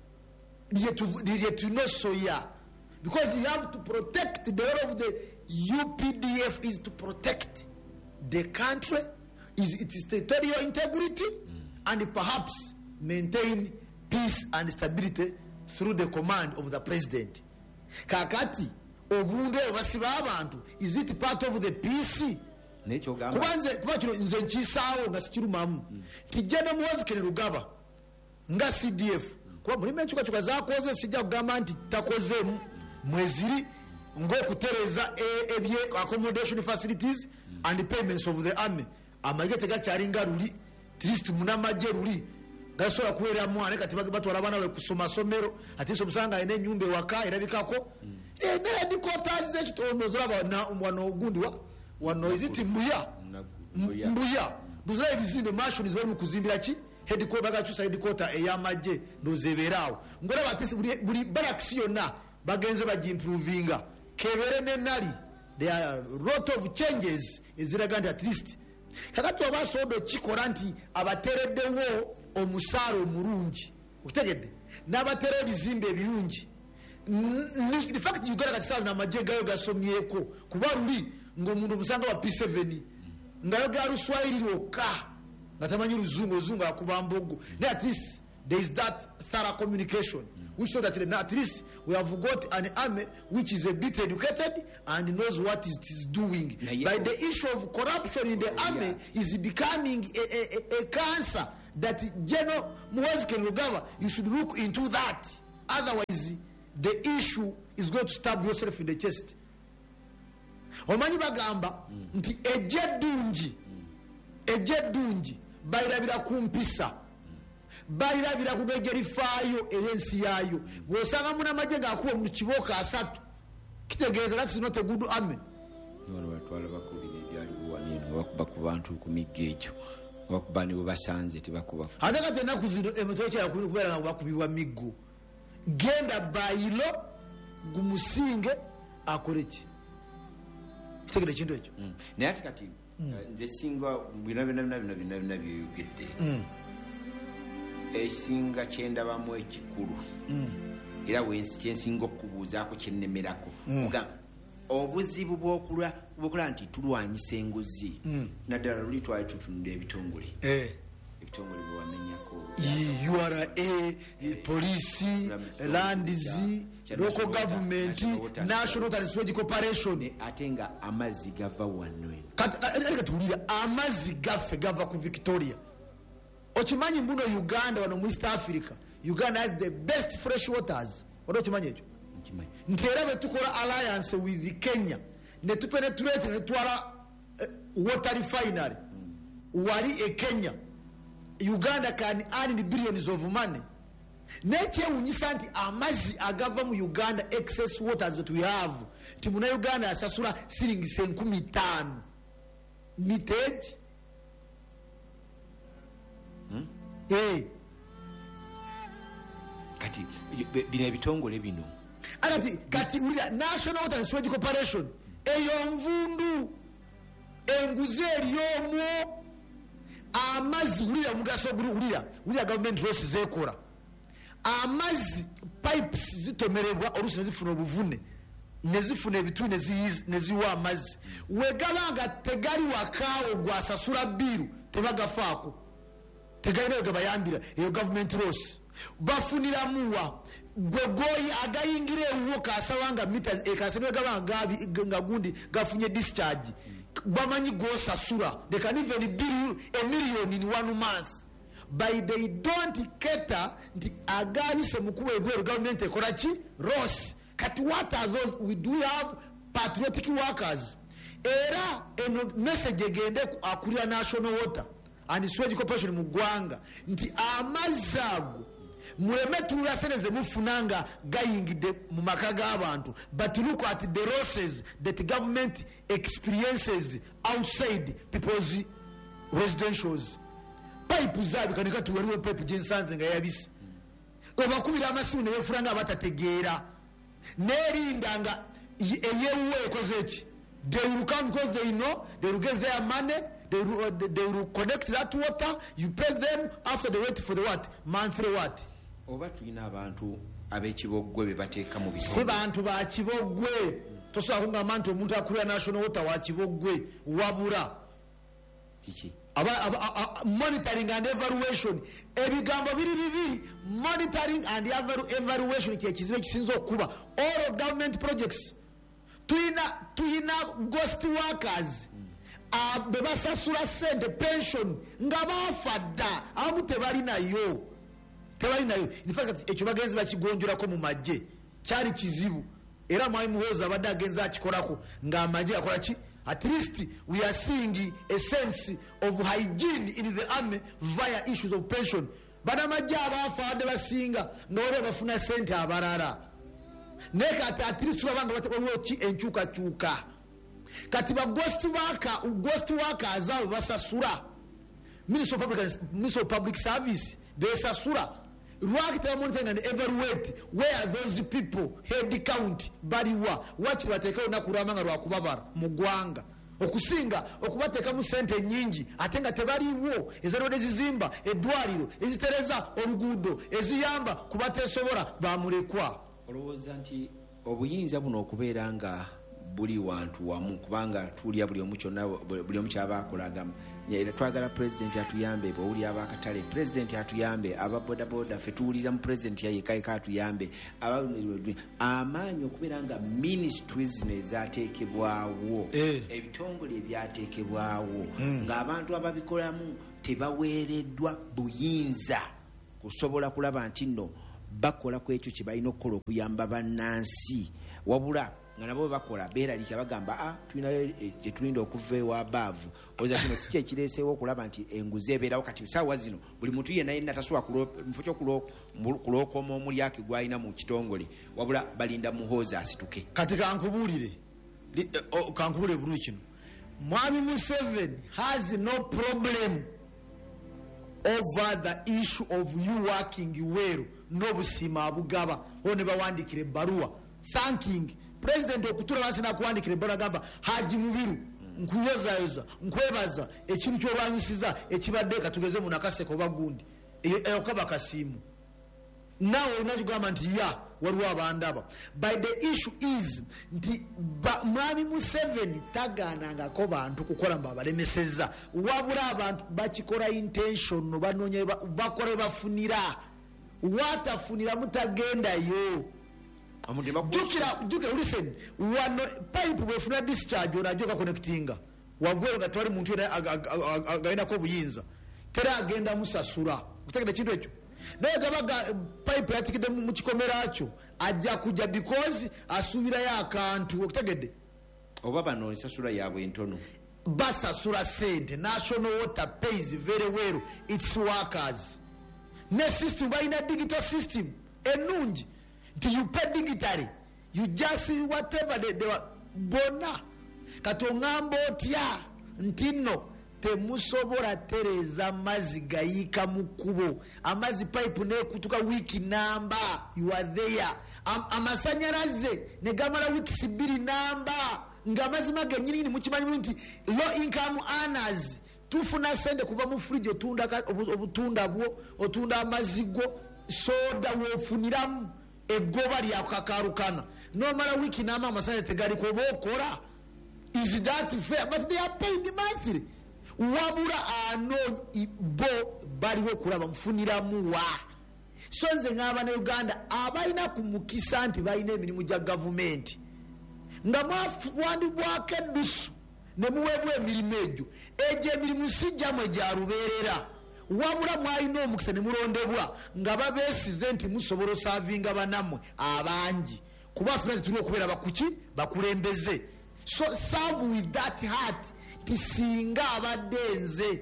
lyetunosoya because you have to protect the role of the U P D F is to protect the country, is its territorial integrity, mm. and perhaps maintain peace and stability through the command of the president. Kakati obunde basiba abantu, is it part of the peace? Kubanze kubakiro nze nkisawo nga sikirumamu kijjana muwazi kene Rugaba nga C D F kuba mulimu enkyukakyuka zakoze sijja kugamba nti takoze mweziri ng'okutereza ebye accommodation facilities and payments of the army amagye tegakyalinga luli trist munamagye luli gasobola kuweeramu ane kati batwala abaana we kusoma somero ati so musanga ene nyumba ewaka erabikako e ne headquarters z'ekitondo zolaba wano ogundi wa wano iziti mbuya mbuya duza ebizimbe mansions bali mu kuzimbira ki headquarter bagakyusa headquarter ey'amagye ndozeberaawo ngolaba ati buli barracks yonna bagenze bagimprovinga kebere nenali there are a lot of changes eziraga nti at least kakati abasobola kikola nti abatereddewo omusaala omulungi okutegedde n'abatera ebizimbe ebirungi in fact Uganda kati saazi n'amagye gayo gasomyeko kuba luli ng'omuntu omusanga wa P seven ngayogera Luswayiri lwokka nga tamanyi Luzungu Luzungu akuba mbogo ne at least there is that thorough communication which show that at least we have got an army which is a bit educated and knows what it is doing. Yeah, yeah. By the issue of corruption in the oh, army yeah. is becoming a, a, a cancer that General Muhoozi Kainerugaba, you should look into that. Otherwise, the issue is going to stab yourself in the chest. Omanyi bagamba nti ejedunji ejedunji bayirabira kumpisa bayirabira kugejerifaayo erensi yayo bwosanga muna maje gakuwa mu kiboka asatu kitegeeza that is not a good army. Nono batwala bakubira ebyali buwanino bakuba ku bantu ku migejo bakubani bo basanze tibakuba ate kati enaku zino emitoke yakubeera nga bakubibwa miggo genda bayilo gumusinge akoreki kitegere ekintu ekyo naye ati kati nze singa bino bino bino bino bino bino byogedde esinga kyendabamu ekikulu era wensi kyensinga okubuuzaako kyennemerako kugamba obuzibu bw'okula bw'okola nti tulwanyisa enguzi naddala luli twali tutunula ebitongole ebitongole bwewamenyako U R A, polisi, landizi, local government, national water corporation. Ate nga amazzi gava wano katulira amazzi gaffe gava ku Victoria. Okimanyi mbuno Uganda wano mu East Africa, Uganda has the best fresh waters. Wano okimanyi ekyo nti era bwe tukola alliance with Kenya ne tupenetrate ne twala uh, water refinery wali e Kenya, Uganda can earn billions of money. Nekyewunyisa nti amazzi agava mu Uganda, excess waters that we have, ti muna Uganda asasula siringisa enkumi ttaano miteji hmm? eh. Kati bino ebitongole bino Anati kati ulya National Water and Sewage Corporation eyo nvundu enguzi eryomo amazzi ulya mugaso gulu ulya ulya government roads zekora amazzi pipes zitomerebwa olusi nezifuna obuvune nezifuna ebitu neziwa amazzi wegalanga tegali wakawo gwasasula biru tebagafaako tegali gabayambira eyo government roads bafunira muwa gwegoyi agayingire uwo kasawanga meters ekasebe gabanga nga gundi gafunye discharge bamanyi gwosasula they can even bill a million in one month but they don't cater nti agabise mukuwe gwe government ekorachi ross kati what are those we do have patriotic workers era eno message egende akulia National Water and Sewage Corporation mu gwanga nti amazago muleme tulaseneze mufunanga gayingide mu maka g'abantu but look at the losses that the government experiences outside people's residentials. Pipe zabi kanika tuwaliwo pipe jensanze nga yabisi obakubira amasimu ne befuranga abatategeera nerinda nga eyewe ekoze eki they will come because they know they will get their money. They will, they will connect that water. You pay them after they wait for the what monthly what. Oba tulina abantu ab'ekibogwe be bateeka mu bisonga. Si bantu ba kibogwe. Tosobola kungamba nti omuntu akulira National Water wa kibogwe wabula. Kiki? Aba monitoring and evaluation. Ebigambo biri bibiri. Monitoring and evaluation kye kizibe kisinza okuba. All government projects. Tuyina tuyina ghost workers. Bebasasula sente pension nga bafa dda abamu tebalinayo tebalinayo in fact ekyo bagenzi bakigonjolako mu magye kyali kizibu era Mwai Muhoozi abadde agenza akikolako nga amagye akola ki at least we are seeing a sense of hygiene in the army via issues of pension bana magye abafa adde basinga nga wale bafuna sente abalala nekati at least tulabanga batwaliwo ki enkyukakyuka kati ba ghost worker ghost workers abo basasura Ministry of Public Ministry of Public Service besasura lwakita monitoring and evaluate where those people head count baliwa wachi batekao na kuramanga lwakubabara mu gwanga okusinga okubateka mu sente nyingi atenga tebaliwo ezalode zizimba edwaliro ezitereza oluguudo eziyamba kubatesobora bamulekwa olowooza nti obuyinza buno okubeera nga buli wantu wamu kubanga tulya buli omu kyonna buli omu kyaba akolaga era twagala president atuyambe bw'oli abakatale president atuyambe aba boda boda ffe tuwulira mu president yayekayeka atuyambe amaanyi okubeera nga ministries zino ezateekebwawo ebitongole ebyateekebwawo ng'abantu ababikolamu tebaweereddwa buyinza kusobola kulaba nti nno bakola ku ekyo kye balina okukola okuyamba bannansi, wabula nga nabo bakola beeralika bagamba a tulinayo gyetulinda okuva ewabaavu oza kino si kyekireeseewo okulaba nti enguzi ebeerawo. Kati saawa zino buli muntu yenna yenna tasobola mufo kyokulookoma omulyake gwalina mu kitongole, wabula balinda muhoozi asituke. Kati kankubuulire kankubuulire bulu kino, Mwami Museveni has no problem over the issue of you working well n'obusiima abugaba o ne bawandikira ebbaluwa thanking president okutula wansi nakuwandikira ebbaluwa gamba Haji Mubiru nkuyozayoza nkwebaza ekintu kyolwanyisiza ekibadde katugeze mu Nakaseke oba gundi okaba kasiimu nawe olinakyogamba nti ya waliwo abandaba. By the issue is nti Mwami Museveni tagaanangako bantu kukola mbu abalemeseza, wabula abantu bakikola intention banoonya bakola bafunira watafunira mutagendayo. Jukira jukira listen wano pipe bwefuna discharge onajoka connectinga wagwero gatwali muntu yena agenda ko buyinza tera agenda musasura kutegeda kintu ekyo naye gabaga pipe yatikide mu kikomera kyo ajja kujja because asubira ya akantu okutegede oba bano nsasura yabwe entono basasura sente. National Water pays very well its workers. Ne system bayina digital system enungi nti you pay digitally you just see whatever they, they were bona katongamba otya ntino temusobola tereza amazi gayika mu kkubo amazi pipe nekutuka wiki namba you are there Am, amasanyalaze ne gamala wiki bbiri namba nga amazima genyini mukimanyi nti low income earners tufuna sente kuva mu fridge otunda obutunda bwo otunda amazigo soda wofuniramu egoba lyakakarukana nomala wiki nama amasanya tegali ko bokola. Is that fair? But they are paid monthly. Wabula ano bo baliwo kulaba mfuniramu wa so nze ngaba na Uganda abalina kumukisa nti balina emirimu gya government nga mwandi bwake dusu ne muwebwe emirimu egyo egyo emirimu sijja mwe gya lubeerera wabula mwalina omukisa ne mulondebwa nga babeesize nti musobola savinga banamwe abangi kuba funa tuli okubeera bakuki bakulembeze. So serve with that heart tisinga abadde nze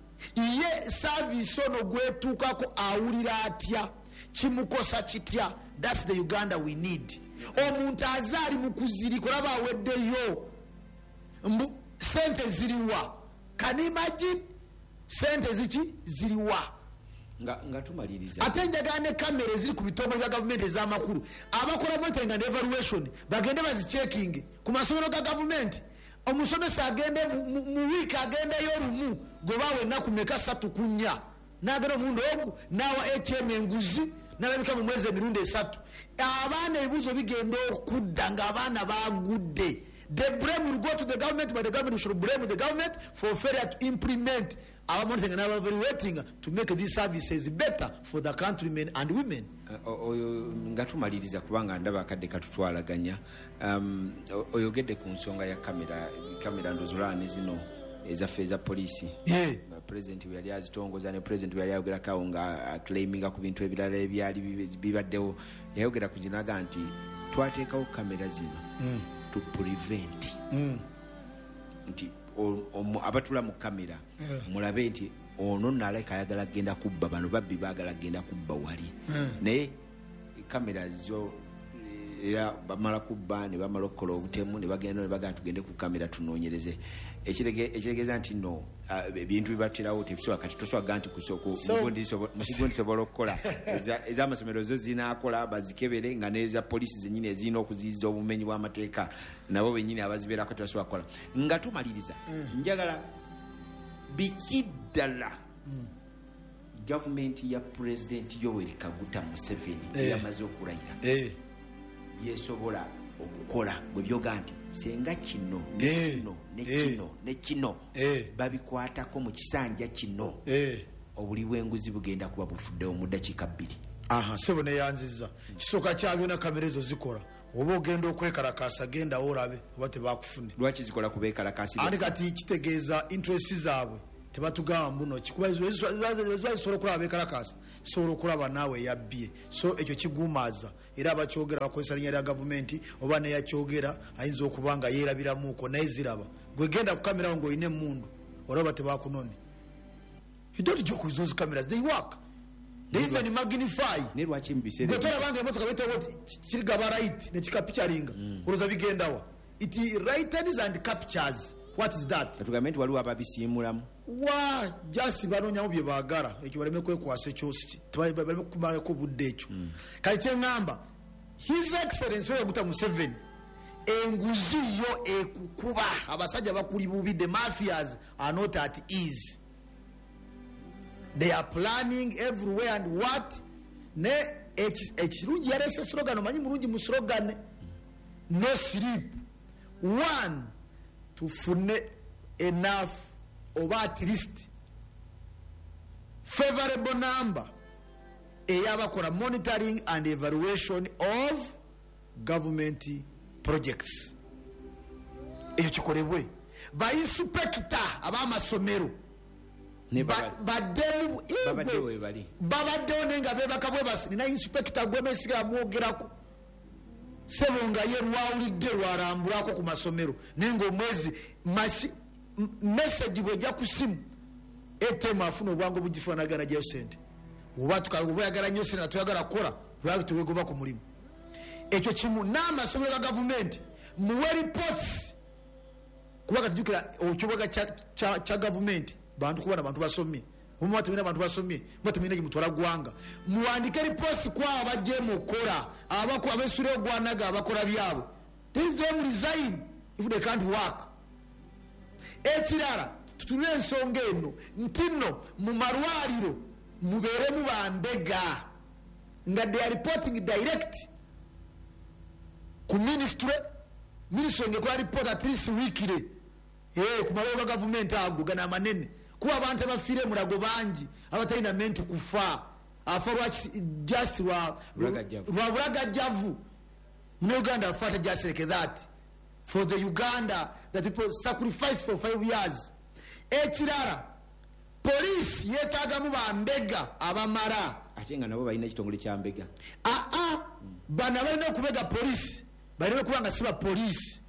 ye service ono gwetuukako awulira atya kimukosa kitya. That's the Uganda we need. Omuntu azaali mu kuziriko laba aweddeyo mbu sente ziriwa. Can you imagine sente ziki ziriwa nga nga tumaliriza ate njagala ne kamera eziri ku bitongole bya gavumenti ez'amakulu abakola monitoring and evaluation bagende bazichecking ku masomero ga gavumenti. Omusomesa agende mu week agendeyo lumu gobawe ennaku meka satu kunya nagera omundi ogu nawa H M enguzi nalabika mu mwezi emirundi esatu abaana ebibuzo bigenda okudda nga abaana bagudde. The blame will go to the government, but the government should blame the government for failure to implement our monitoring and our evaluating to make these services better for the countrymen and women. Oyo ngatumaliriza kubanga ndaba akadde katutwalaganya um oyogedde ku nsonga ya kamera kamera ndozulani zino ezaffe eza polisi. Yeah. President we yali azitongoza ne president we yali ayogera kawo nga claiming ku bintu ebirala ebyali bibaddewo yayogera ku jinaga nti twateekawo kamera zino mm. to prevent mm. nti abatula mu kamera yeah. mulabe nti ono naleka ayagala genda kubba bano babbi bagala genda kubba wali mm. naye kamera zo era bamala kubba ne bamala okukola obutemu ne bagenda ne bagala tugende ku kamera tunoonyereze ekirege ekiregeza nti no ebintu bibatirawo tefisobola kati tosobola nti kusoko musigondi sobola okukola ez'amasomero zo zinaakola bazikebere nga neza polisi zenyini ezirina okuziyiza obumenyi bw'amateeka nabo benyini abazibeerako tebasobola kukola nga tumaliriza njagala biki ddala gavumenti ya pulezidenti Yoweri Kaguta Museveni eyamaze okulayira yesobola okukola bwe byoga nti senga kino ne kino ne kino ne kino babikwatako mu kisanja kino obuli bw'enguzi bugenda kuba bufuddewo mu ddakiika bbiri. Aha sebo ne yanziza kisoka kyabyo na kamera ezo zikola oba ogenda okwekalakasa genda olabe oba tebakufune lwaki zikola kubeekalakasi andi kati kitegeeza interest zaabwe tebatugamba mbuno kikuba zisobola okulaba bekalakasa zisobola okulaba naawe yabbye so ekyo kigumaza era abakyogera bakozesa linnya lya gavumenti oba neyakyogera ayinza okuba nga yeerabiramuuko naye ziraba gwegenda ku kamerawo ng'olina emundu olaba tebakunone. You don't joke with those cameras, they work. They even magnify. Gwe tolabanga emotoka bitewo kirigaba right ne kikapicturinga oloza bigendawa. It writens and captures. What is that? Atugambye nti waliwo ababisiimulamu. Wa just banonyamu bye baagala ekyo baleme kwekwasa ekyo baleme kumalako budde ekyo. Kati kyengamba His Excellency Yoweri Museveni enguzi yo ekukuba abasajja bakuli bubi, the mafias are not at ease. They are planning everywhere and what ne ekirungi yarese slogan omanyi mulungi mu slogan no sleep one tufune enough or at least favorable number eyabakola monitoring and evaluation of government projects. Ekyo kikolebwe ba inspector abamasomero bademu babaddewo nenga bebaka bwe basi nina inspector gwemesiga amwogerako sebo nga ye lwawulidde lwarambulako ku masomero nenga omwezi message bwejja ku simu etema afuna obwangu bugifaanagana gyo sente oba tukayagala nnyo sente tuyagala kukola lwaki tewegoba ku mulimu. Ekyo kimu n'amasomero ga gavumenti muwe reports kuba katujukira okibuga kya gavumenti bantu kubona bantu basomye umwe batumina bantu basomye batumina kimutwala gwanga muwandike reports kwa abajje mukola abako abesure gwanaga abakola byabo this them resign if they can't work. Ekirala tutule ensonga eno ntino mu marwaliro mubere mu bandega nga they are reporting direct ku ministry ministry ngekwa report at least weekly eh ku maloga government ago gana manene kuba abantu bafire murago bangi abatalina menti kufa afa just wa rwaga javu mu Uganda fata just like that for the Uganda that people sacrifice for five years. Ekirara police yetaga mu bambega abamara atenga nabo balina ekitongole kya mbega ah ah bana balina okubega police balina kubanga siba police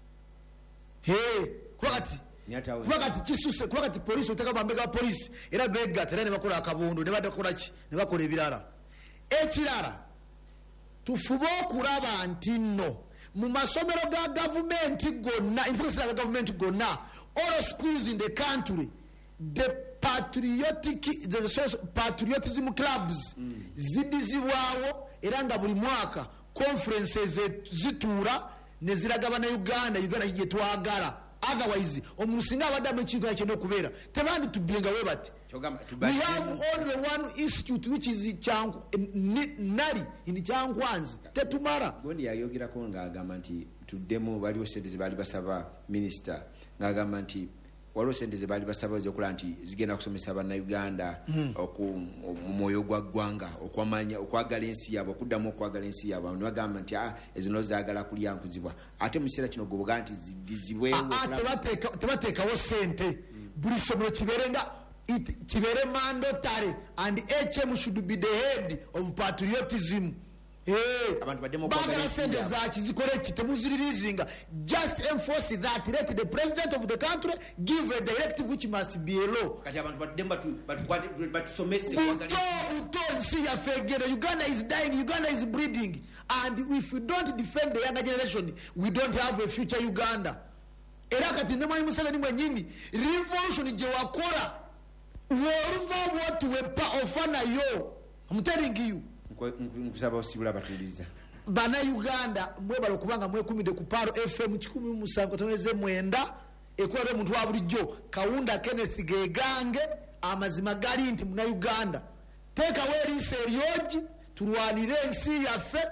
hey kwati kwati kisuse kwati police otaka bambega police era bega tere ne bakola akabondo ne badakola ki ne bakola ebirara. Ekirara tufubo okulaba ntino mu masomero ga government gonna infrastructure ga government gonna all schools in the country the patriotic the social patriotism clubs mm. zidizibwawo era nga buli mwaka conferences zitura ne ziragabana Uganda Uganda kije twagala otherwise omusinga abadamu ekintu ekyo kubeera tebandi tubenga we bati we have only one institute which is changu nali in changwanzi tetumara gondi yayogera ko nga agamba nti tuddemu bali osendeze bali basaba minister nga agamba nti waliwo sente ze baali basaba zokola nti zigenda kusomesa abana Uganda oku moyo gwa gwanga okwamanya okwagala ensi yabo okuddamu okwagala ensi yabo ne bagamba nti ah ezino zaagala kulya nkuzibwa ate mu kiseera kino goboga nti zidizibwewo tebateeka tebateekawo sente buli somero kiberenga kibere mandatory and H M should be the head of patriotism. Eh abantu bademo bagala sente za kizikore kitemuziririzinga just enforce that let the president of the country give a directive which must be a law. Kati abantu bademba tu batusomese kwagala to see ya fegere Uganda is dying, Uganda is bleeding, and if we don't defend the younger generation we don't have a future Uganda. Era kati ndema Museveni mwenyini revolution je wakora woruva what we pa ofana yo I'm telling you nkusaba osibula batuliza bana Uganda mwe balo kubanga mwe kumide ku Paro F M kikumi musango toneze mwenda ekwere muntu wa bulijjo Kaunda Kenneth Gegange amazima gali nti muna Uganda teka weri serioji tulwanire ensi yafe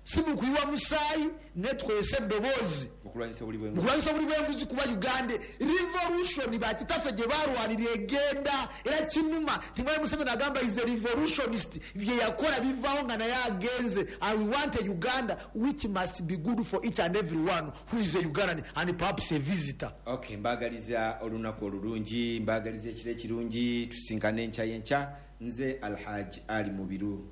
simu kuyiwa musaayi netwese eddoboozi okulwanyisa buli okulwanyisa buli bw'enguzi kuba uganda revolution bakitaffe gye barwanira egenda era kinuma timwali Museveni agamba is a revolutionist bye yakola bivaawo nga naye agenze and we want a Uganda which must be good for each and every one who is a Ugandan and perhaps a visitor. Okay, mbagaliza olunaku olulungi, mbagaliza ekiro ekirungi, tusinkane enkya yenkya. Nze Alhaji Ali Mubiru.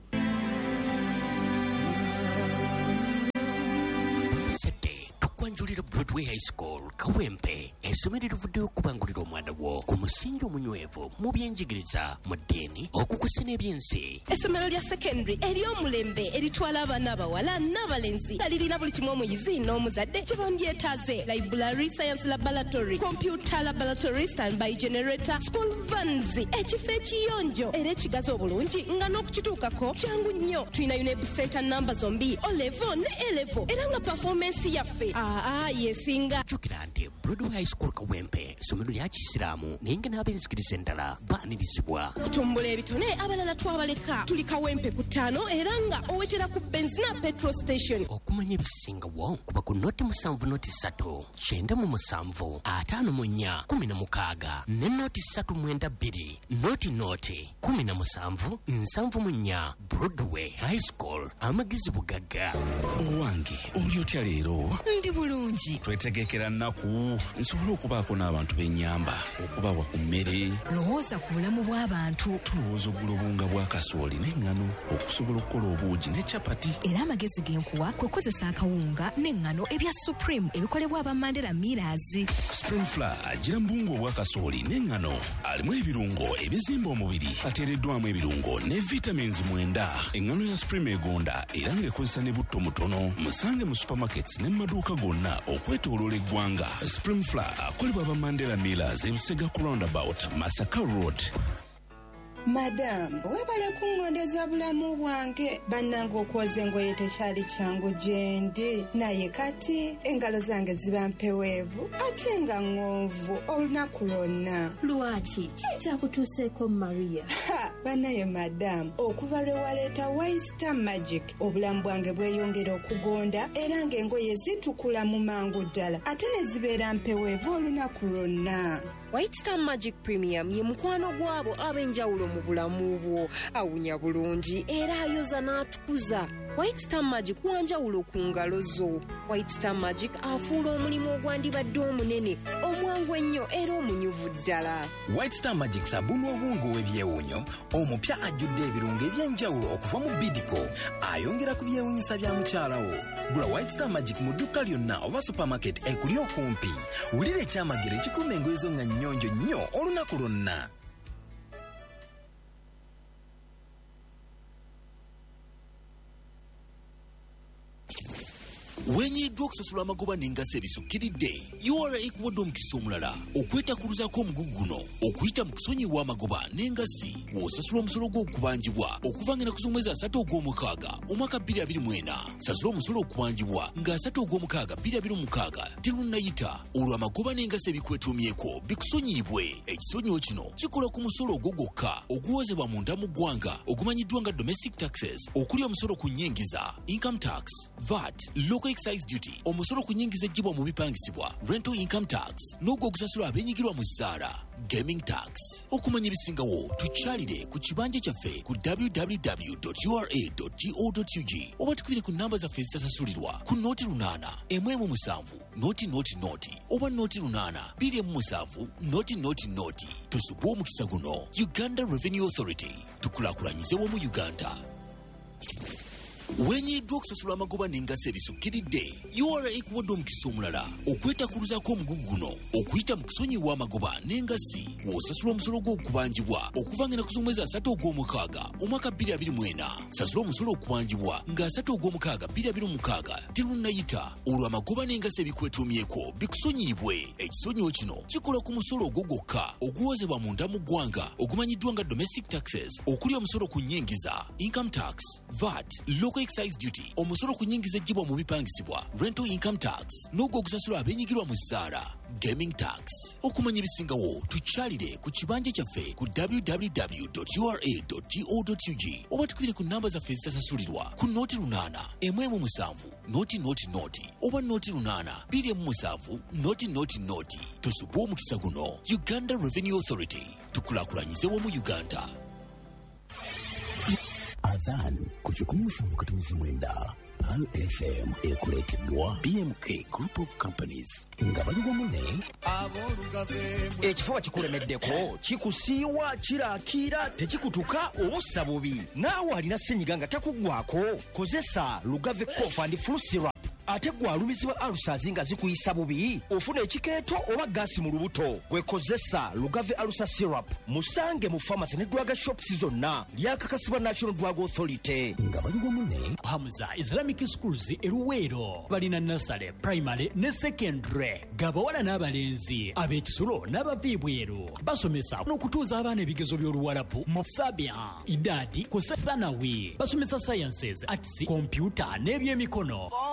Kwanjulira Broadway High School Kawempe essomero livuddeyo okubangulira omwana wo ku musingi omunywevu mu byenjigiriza mu ddiini okukusa n'ebyensi. Essomero lya secondary ery'omulembe eritwala abaana abawala n'abalenzi nga lirina buli kimu omuyizi n'omuzadde kye bandyetaaze: library, science laboratory, computer laboratory, standby generator, school vans, ekifo ekiyonjo era ekigazi obulungi nga n'okukituukako kyangu nnyo. Tulina UNEB center namba zombi O level ne A level era nga performance yaffe Ah, yesinga. Jukira nti Broadway High School Kawempe essomero lya Kisiraamu naye nga n'abenzikiriza endala baanirizibwa. Kutumbula ebitone abalala twabaleka. Tuli Kawempe ku ttaano era nga owetera ku benzina petrol station. Okumanya ebisingawo kuba ku noti musanvu noti ssatu kyenda mu musanvu ataano mu nnya kumi na mukaaga ne noti ssatu mwenda bbiri noti noti kumi na musanvu nsanvu mu nnya. Broadway High School amagezi bugagga. Owange oli otya leero? Ndi bulungi. Twetegekera nnaku nsobola okubaako n'abantu b'ennyamba okubawa ku mmere. Lowooza ku bulamu bw'abantu. Tulowooza oggula obunga bwa kasooli n'eŋŋano okusobola okukola obuugi ne capati. Era amagezi g'enkuwa kwe kozesa akawunga n'eŋŋano ebya Supreme ebikolebwa aba Mandela Millers. Spring Flour agira mbungu obwa kasooli n'eŋŋano alimu ebirungo ebizimba omubiri ateereddwamu ebirungo ne vitamins mwenda. Eŋŋano ya Supreme egonda era ng'ekozesa ne butto mutono. Musange mu supermarkets ne maduuka gonna okwetooloola eggwanga. Spring Flour akolebwa aba Mandela Millers e Busega ku roundabout Masaka Road. Madam, webale kungondeza bulamu bwange. Bannange okwoza engoye tekyali kyangu gyendi naye kati engalo zange ziba mpeweevu ate nga ng'onvu olunaku lwonna. Lwaki? Ki ekyakutuuseeko Maria? Bannaye madam, okuva lwe waleeta White Star Magic obulamu bwange bweyongera okugonda era ng'engoye zitukula mu mangu ddala ate ne zibeera mpeweevu olunaku lwonna. White Star Magic Premium ye mukwano gwabo ab'enjawulo mu bulamu bwo. Awunya bulungi era ayoza n'atukuza. White Star Magic wanjawulo ku ngalo zo. White Star Magic afuula omulimu ogwandibadde omunene omwangu ennyo era omunyuvu ddala. White Star Magic sabuni obwongo w'ebyewunyo omupya ajjudde ebirungo eby'enjawulo okuva mu Bidco ayongera ku byewunyisa bya mukyala wo. Gula White Star Magic mu dduka lyonna oba supermarket ekuli okumpi. Wulira ekyamagero ekikuuma engoye zo nga nnyonjo nnyo olunaku lwonna. Wenyiddwa okusasula amagoba n'engazi ebisukkiridde. U R A ekuwadde omukisa omulala okwetakuluzaako omugugu guno okuyita mu kusonyiwa amagoba n'engazi bw'osasula omusolo gw'okubangibwa okuva nga nakuza omwezi asatu ogw'omukaaga omwaka bbiri abiri mu ena. Sasula omusolo okubangibwa nga asatu ogw'omukaaga bbiri abiri mu mukaaga terunnayita olwo amagoba n'engazi ebikwetuumyeko bikusonyiibwe. Ekisonyiwo kino kikola ku musolo ogwo gwokka oguwozebwa munda mu ggwanga ogumanyiddwa nga domestic taxes okuli omusolo ku nnyingiza, income tax, V A T, local excise duty, omusolo ku nnyingiza ejjibwa mu bipangisibwa, rental income tax, n'ogwo ogusasula abenyigirwa mu zzaala, gaming tax. Okumanya ebisingawo tukyalire ku kibanja kyaffe ku w w w dot u r a dot go dot u g oba tukubire ku namba zaffe ezitasasulirwa ku nooti lunaana emu emu musanvu nooti nooti nooti oba nooti lunaana bbiri emu musanvu nooti nooti nooti. Tusubwe omukisa guno. Uganda Revenue Authority, tukulaakulanyize wamu Uganda. Wenyiddwa okusasula amagoba n'engazi ebisukkiridde. U R A ekuwadde omukisa omulala okwetakuluzaako omugugu guno okuyita mu kusonyiwa amagoba n'engazi bw'osasula omusolo gw'okubangibwa okuva nga nakuza omwezi asatu ogw'omukaaga omwaka bbiri abiri mu ena. Sasula omusolo okubangibwa nga asatu ogw'omukaaga bbiri abiri mu mukaaga terunnayita olwo amagoba n'engazi ebikwetuumyeko bikusonyiibwe. Ekisonyiwo kino kikola ku musolo ogwo gwokka oguwozebwa munda mu ggwanga ogumanyiddwa nga domestic taxes okuli omusolo ku nnyingiza, income tax, V A T, local excise duty omusolo ku nnyingiza ejjibwa mu bipangisibwa rental income tax n'ogwo ogusasulwa abenyigirwa mu ssaala gaming tax. Okumanya ebisingawo tukyalire ku kibanja kyaffe ku w w w dot u r a dot go dot u g oba tukubire ku namba zaffe ezitasasulirwa ku nooti lunaana emu emu musanvu nooti nooti nooti oba nooti lunaana bbiri emu musanvu nooti nooti nooti. Tusubwe omukisa guno. Uganda Revenue Authority, tukulaakulanyize wamu Uganda. Adhan ku kikumi musanvu katumizi mwenda Pal F M ekuleeteddwa B M K Group of Companies nga bali wamu ne ekifuba kikulemeddeko kikusiiwa kiraakira tekikutuka obussa bubi naawe alina ssenyiga nga takuggwako kozesa Lugave Cough and Flu Syrup. Ate gwalumizibwa alusazi nga zikuyisa bubi ofuna ekikeeto oba gaasi mu lubuto gwekozesa Lugave Alusa Syrup musange mu pharmacy ne drug shops zonna lyakakasibwa National Drug Authority. nga bali wamu ne Hamza Islamic Schools eruweero balina nursery, primary ne secondary gabawala n'abalenzi ab'ekisulo n'abaviibweru basomesa n'okutuuza abaana ebigezo by'oluwalabu mu sabia idadi ku thanawi basomesa sciences, arts, computer n'ebyemikono.